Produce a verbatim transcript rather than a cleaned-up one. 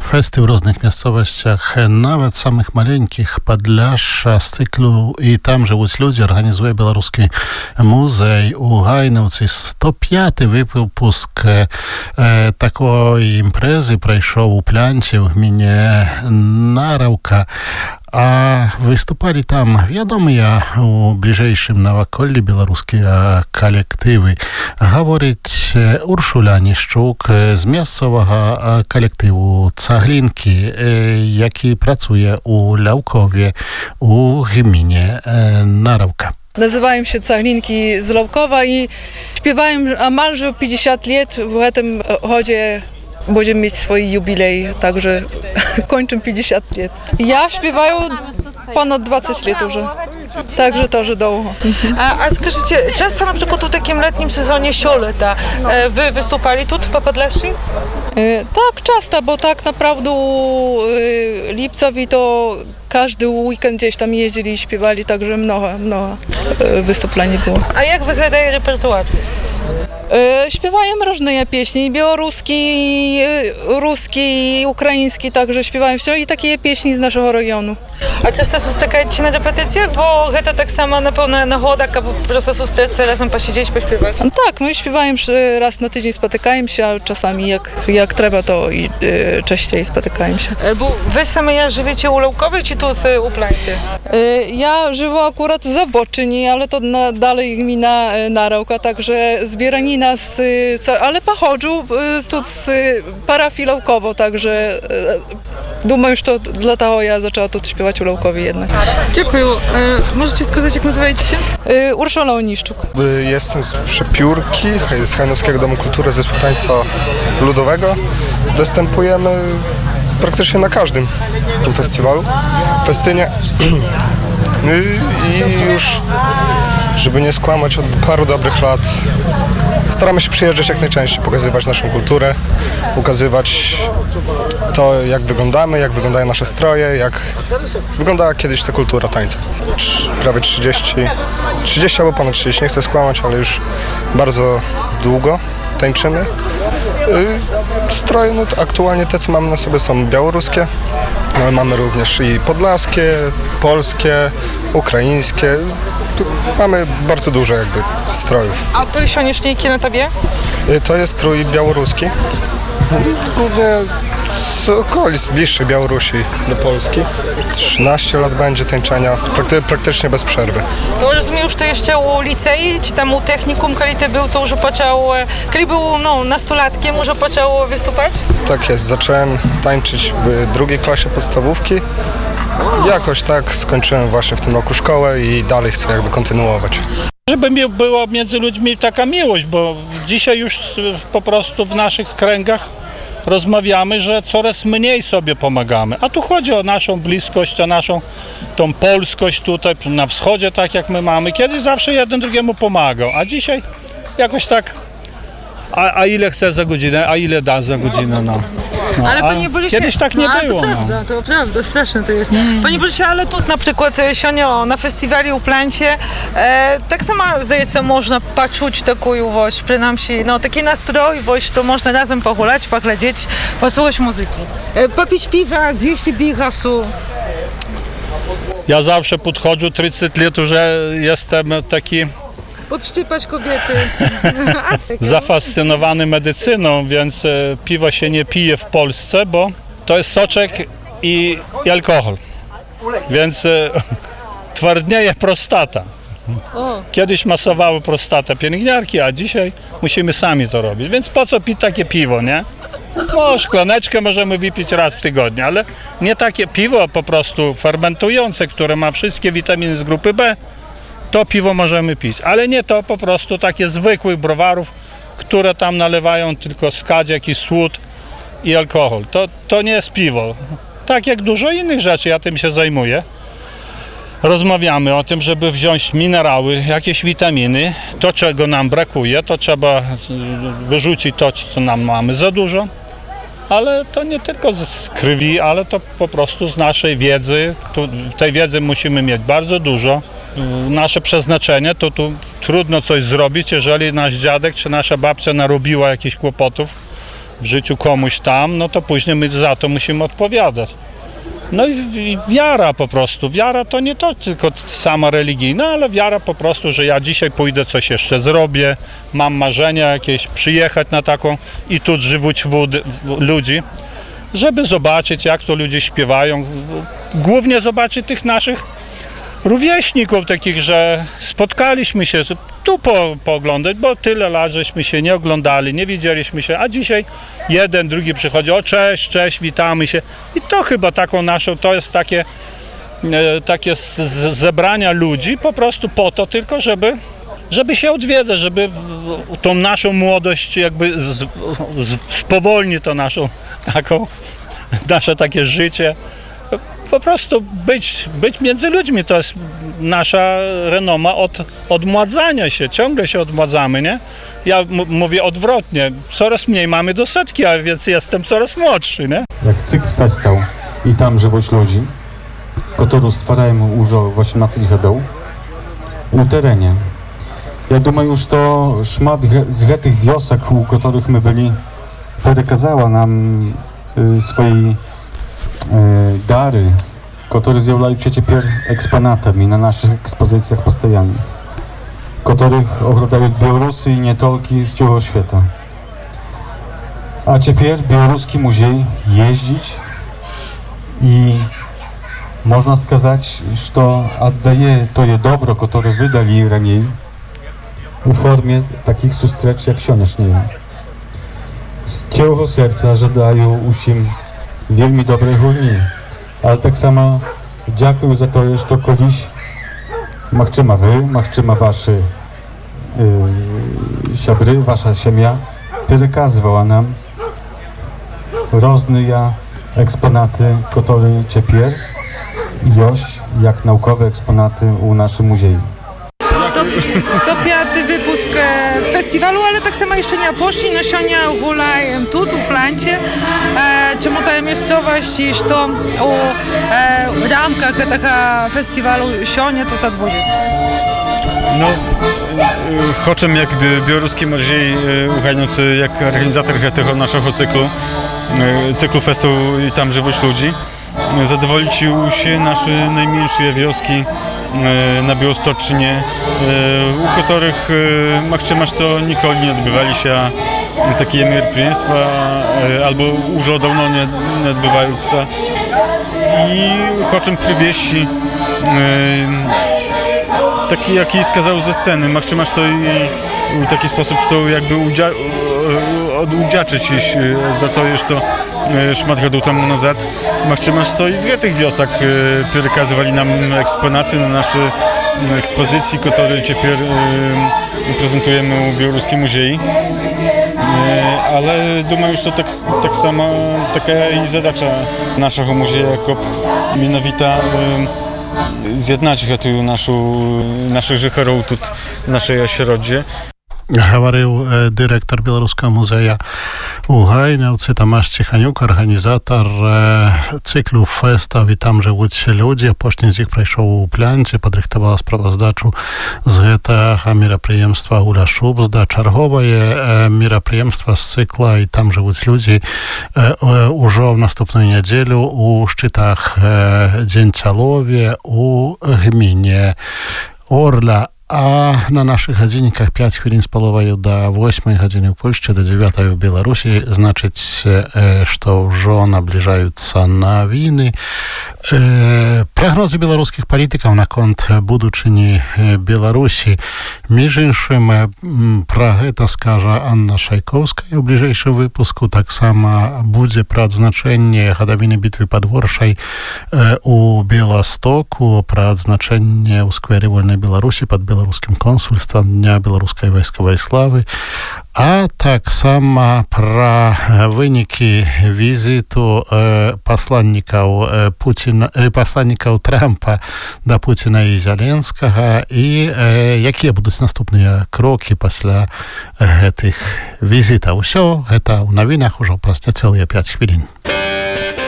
festy w różnych miejscowościach, nawet samych maleńkich. Podlasza z cyklu I tam żyją ludzie organizuje Białoruski Muzej u Gajnówcy. sto piąty wypusк e, takiej imprezy przejшов у Плянці в gminie Narawka. A wystupali tam wiadomie u bliżejszym nawokoli białoruskie kolektywy. Говорить Urszula Niszczuk z miejscowego kolektywu Ceglinki, jaki pracuje u Lałkowie u gminie Narawka. Nazywają się Ceglinki z Lałkowa i śpiewają amalże pięćdziesiąt lat. W tym chodzie będziemy mieć swój jubilej, także kończymy pięćdziesiąt lat. Ja śpiewaję ponad dwadzieścia lat już, także to już długo. A, a скажите, часто, na przykład, w takim letnim sezonie sioleta wy wystupali tu po Podlasie? E, tak, często, bo tak naprawdę e, lipcowi to każdy weekend gdzieś tam jeździli i śpiewali, także mnogo, mnogo e, wystąpień było. A jak wygląda repertuar? E, śpiewają różne pieśni, białoruski, e, ruski, ukraiński, także śpiewają i takie pieśni z naszego regionu. A często spotykacie się na repetycjach, bo to tak samo na pełna nagoda, aby po prostu spotkać się razem, posiedzieć, pośpiewać? No tak, no i śpiewają raz na tydzień, spotykają się, a czasami jak, jak trzeba, to i e, częściej spotykają się. Bo wy same ja żywiecie u Lałkowej, czy tu u Plancie? E, ja żyję akurat w Zaboczyni, ale to na, dalej gmina Narawka, także zbierani nas, co, ale pochodzę tu z parafii Lałkowo, także e, думаю, że to dlatego ja zaczęła tu śpiewać u Lałkowie jednak. Dziękuję. E, możecie сказать, jak nazywajcie się? E, Urszula Oniszczuk. Jestem z Przepiórki, z Hajnowskiego Domu Kultury, zespół tańca ludowego. Występujemy praktycznie na każdym tym festiwalu, festynie. I już, żeby nie skłamać, od paru dobrych lat staramy się przyjeżdżać jak najczęściej, pokazywać naszą kulturę, ukazywać to, jak wyglądamy, jak wyglądają nasze stroje, jak wyglądała kiedyś ta kultura tańca. Prawie trzydzieści, trzydzieści albo ponad trzydzieści, nie chcę skłamać, ale już bardzo długo tańczymy. Stroje no to aktualnie te, co mamy na sobie, są białoruskie, ale mamy również i podlaskie, polskie, ukraińskie. Tu mamy bardzo dużo jakby strojów. A to sonieczniki na tobie? To jest strój białoruski, głównie z okolic bliższych Białorusi do Polski. trzynaście lat będzie tańczenia, prakty, praktycznie bez przerwy. To rozumiem, że to jeszcze u licei, czy tam u technikum, kiedy ty był, to już począł, kiedy był no, nastolatkiem, już począł wystupać? Tak jest, zacząłem tańczyć w drugiej klasie podstawówki. Jakoś tak skończyłem właśnie w tym roku szkołę i dalej chcę jakby kontynuować. Żeby była między ludźmi taka miłość, bo dzisiaj już po prostu w naszych kręgach rozmawiamy, że coraz mniej sobie pomagamy. A tu chodzi o naszą bliskość, o naszą tą polskość tutaj na wschodzie, tak jak my mamy. Kiedyś zawsze jeden drugiemu pomagał, a dzisiaj jakoś tak, a, a ile chce za godzinę, a ile da za godzinę, no. No, ale panie Borysie, kiedyś tak nie no, było. To prawda, no. to prawda, straszne to jest. Mm. Panie Borysie, ale tu na przykład sionio na festiwalu u Plancie e, tak samo zdaje się można poczuć taką właśnie, przynajmniej no, taki nastrój, właśnie to można razem pogulać, poglądać, posłuchać muzyki. E, popić piwa, zjeść bigasu. Ja zawsze podchodzę, trzydzieści lat już jestem taki podszczypać kobiety. Zafascynowany medycyną, więc piwo się nie pije w Polsce, bo to jest soczek i, i alkohol. Więc twardnieje prostata. Kiedyś masowały prostatę pielęgniarki, a dzisiaj musimy sami to robić. Więc po co pić takie piwo, nie? No, szklaneczkę możemy wypić raz w tygodniu, ale nie takie piwo po prostu fermentujące, które ma wszystkie witaminy z grupy B. To piwo możemy pić, ale nie to po prostu takie zwykłych browarów, które tam nalewają tylko skadź, jakiś słód i alkohol. To, to nie jest piwo. Tak jak dużo innych rzeczy, ja tym się zajmuję. Rozmawiamy o tym, żeby wziąć minerały, jakieś witaminy, to czego nam brakuje, to trzeba wyrzucić to, co nam mamy za dużo. Ale to nie tylko z krwi, ale to po prostu z naszej wiedzy. Tu, tej wiedzy musimy mieć bardzo dużo. Nasze przeznaczenie, to tu trudno coś zrobić, jeżeli nasz dziadek czy nasza babcia narobiła jakichś kłopotów w życiu komuś tam, no to później my za to musimy odpowiadać. No i, i wiara po prostu. Wiara to nie to tylko sama religijna, ale wiara po prostu, że ja dzisiaj pójdę, coś jeszcze zrobię, mam marzenia jakieś, przyjechać na taką i tu żywać ludzi, żeby zobaczyć, jak to ludzie śpiewają. Głównie zobaczyć tych naszych rówieśników takich, że spotkaliśmy się, tu po, pooglądać, bo tyle lat żeśmy się nie oglądali, nie widzieliśmy się, a dzisiaj jeden, drugi przychodzi, o cześć, cześć, witamy się. I to chyba taką naszą, to jest takie, e, takie z, z zebrania ludzi po prostu po to tylko, żeby, żeby się odwiedzać, żeby tą naszą młodość jakby z, z, spowolni to naszą taką, nasze takie życie. Po prostu być, być między ludźmi, to jest nasza renoma od odmładzania się, ciągle się odmładzamy, nie? Ja m- mówię odwrotnie, coraz mniej mamy do setki, a więc jestem coraz młodszy, nie? Jak cykl festał i tam żywość ludzi, którą stwarajmy już osiemnaście годов u terenie. Ja думаю, że szmat z tych wiosek, u których my byli, przekazała nam y, swoje dary, które zjawiają się teraz eksponatami na naszych ekspozycjach postojannych, których oglądają Białorusy i nie tylko z całego świata. A teraz Białoruski Muzej jeździć i można сказать, że oddaje to je dobro, które wydali raniej w formie takich zustreч jak dzisiejsza. Z całego serca życzę усім wielmi dobrej górni, ale tak samo dziękuję za to, że to kiedyś machczyma wy, machczyma wasze yy, siabry, wasza ziemia przekazywała nam różne eksponaty, które teraz już jak naukowe eksponaty u naszym muzeum. sto piąty wypуск festiwalu, ale tak samo jeszcze nie poszli, no сьогодні гуляємо тут, у Планті. Чому та місцевість, і що у рамках цього фестивалу сьогодні тут відбудеться? No, хочем jakby Białoruski Muzej uganiający jak organizator tego naszego cyklu, cyklu festu i tam żywość ludzi, zadowolić się nasze najmniejsze wioski na Białostocznie, u których masz to nigdy nie odbywali się takie мероприятия, albo już dawno nie, nie odbywają się. I chcę przywieźć taki, jaki skazał ze sceny. Masz masz to i w taki sposób, że jakby udzia, udziaczyć za to, że to szmat годов temu nazad. Masz masz to i z tych wiosek przekazywali nam eksponaty na nasze ekspozycji, które teraz prezentujemy w Białoruskim Muzeum. Ale думаю, że to tak, tak samo taka i zadacza naszego muzeum, jako mianowita zjednać tu naszą, naszych życherów tu w naszej ośrodzie. Говорил э, директор Белорусского музея у Гайнаўцы Тамаш Ціханюк, организатор э, циклу фестов «И там живут люди». Апошні з іх прайшоў у Плянці, падрыхтавала справаздачу з гэтага мерапрыемства Уля Шубзда. Чарговае э, мерапрыемства з цыкла «И там живут люди» э, э, ужо в наступную нядзелю у шчытах э, Дзень Цялове у гміне Орля. А на наших годинниках пять хвилин с половой до восьмой годины в Польше, до девятой в Беларуси. Значит, что уже наближаются новины. Прогнозы белорусских политиков на конт будучыні Беларуси. Между іншым, про это скажа Анна Шайковская в ближайшем выпуску. Так само будет про отзначение годовины битвы под Воршай у Белостоку, про отзначение у сквере Вольной Беларуси под Белорусским консульством Дня белорусской войсковой славы. А так само про выники визиту э, посланников э, Путина, э, посланников Трампа до Путина и Зеленского, и э, какие будут наступные кроки после э, этих визитов. Все это в новинах уже просто целые пять хвилин.